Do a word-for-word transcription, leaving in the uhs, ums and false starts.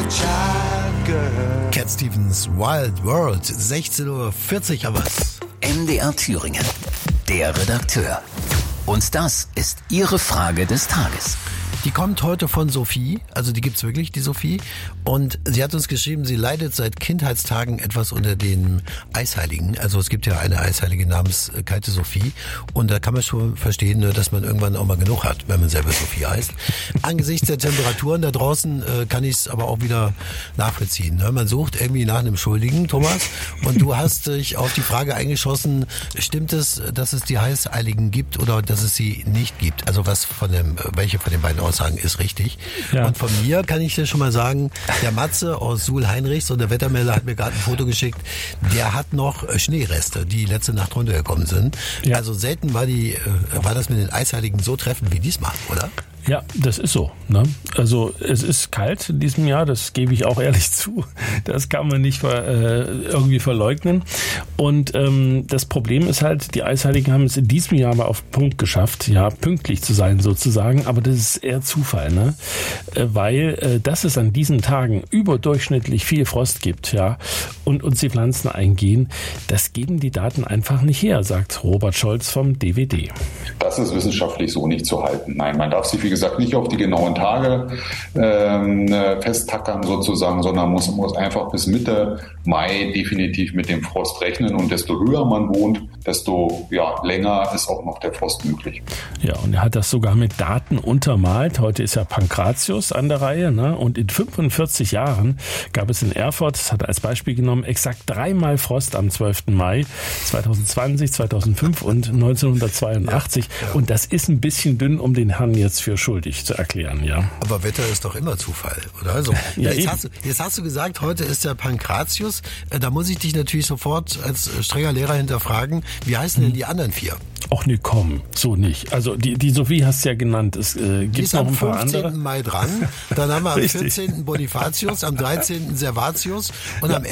child girl. Cat Stevens, Wild World, sechzehn Uhr vierzig, aber was? M D R Thüringen, der Redakteur. Und das ist Ihre Frage des Tages. Die kommt heute von Sophie, also die gibt's wirklich, die Sophie. Und sie hat uns geschrieben, sie leidet seit Kindheitstagen etwas unter den Eisheiligen. Also es gibt ja eine Eisheilige namens Kalte Sophie. Und da kann man schon verstehen, dass man irgendwann auch mal genug hat, wenn man selber Sophie heißt. Angesichts der Temperaturen da draußen kann ich es aber auch wieder nachvollziehen. Man sucht irgendwie nach einem Schuldigen, Thomas. Und du hast dich auf die Frage eingeschossen, stimmt es, dass es die Eisheiligen gibt oder dass es sie nicht gibt? Also was von dem, welche von den beiden Aussagen ist richtig. Ja. Und von mir kann ich dir schon mal sagen, der Matze aus Suhl-Heinrichs und der Wettermelder hat mir gerade ein Foto geschickt, der hat noch Schneereste, die letzte Nacht runtergekommen sind. Ja. Also selten war die, war das mit den Eisheiligen so treffend wie diesmal, oder? Ja, das ist so. Ne? Also es ist kalt in diesem Jahr, das gebe ich auch ehrlich zu. Das kann man nicht ver, äh, irgendwie verleugnen. Und ähm, das Problem ist halt, die Eisheiligen haben es in diesem Jahr mal auf den Punkt geschafft, ja, pünktlich zu sein sozusagen. Aber das ist eher Zufall, ne? Äh, weil äh, dass es an diesen Tagen überdurchschnittlich viel Frost gibt, ja, und uns die Pflanzen eingehen, das geben die Daten einfach nicht her, sagt Robert Scholz vom D W D. Das ist wissenschaftlich so nicht zu halten. Nein, man darf sich, wie gesagt, nicht auf die genauen Tage ähm, festtackern sozusagen, sondern muss, muss einfach bis Mitte Mai definitiv mit dem Frost rechnen. Und desto höher man wohnt, desto ja, länger ist auch noch der Frost möglich. Ja, und er hat das sogar mit Daten untermalt. Heute ist ja Pankratius an der Reihe, ne? Und in fünfundvierzig Jahren gab es in Erfurt, das hat er als Beispiel genommen, exakt dreimal Frost am zwölften Mai zweitausendzwanzig, zweitausendfünf und neunzehnhundertzweiundachtzig. Ja, ja. Und das ist ein bisschen dünn, um den Herrn jetzt für schuldig zu erklären, ja. Aber Wetter ist doch immer Zufall, oder? Also, ja, jetzt, hast du, jetzt hast du gesagt, heute ist der Pankratius. Da muss ich dich natürlich sofort als strenger Lehrer hinterfragen, wie heißen denn die anderen vier? Ach nee, komm, so nicht. Also die, die Sophie hast du ja genannt. Es äh, gibt noch ein paar andere. Die ist am fünfzehnten Mai dran. Dann haben wir am vierzehnten Bonifatius, am dreizehnten Servatius und am